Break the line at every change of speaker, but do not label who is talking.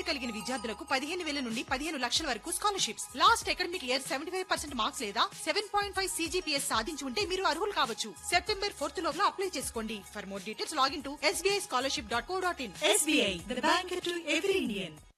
అర్హత కలిగిన విద్యార్థులకు 15,000 నుండి 15 లక్షల వరకు scholarships. Last academic year 75% marks లేదా 7.5 CGPS సాధించి ఉంటే మీరు అర్హులు కావచ్చు. సెప్టెంబర్ 4th లోపల అప్లై చేసుకోండి. For more details login to sbischolarship.co.in.
SBI, the bank to every Indian.